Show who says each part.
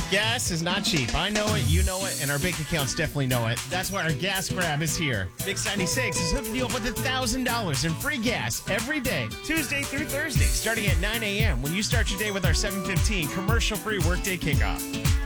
Speaker 1: Gas is not cheap. I know it, you know it, and our bank accounts definitely know it. That's why our gas grab is here. Mix 96 is hooking you up with $1,000 in free gas every day, Tuesday through Thursday, starting at 9 a.m. when you start your day with our 7:15 commercial-free workday kickoff.